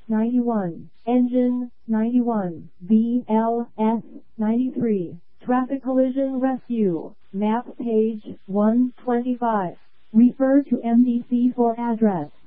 91, engine 91, BLS 93, traffic collision rescue, map page 125. Refer to MDC for address.